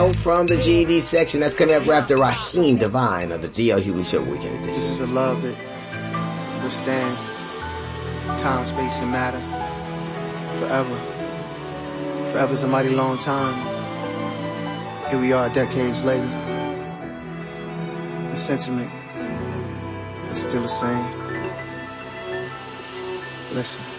From the GED section, that's coming up after Raheem Devine of the D.L. Hughley Show Weekend Edition. This is a love that withstands time, space, and matter forever. Forever's a mighty long time. Here we are decades later. The sentiment is still the same. Listen.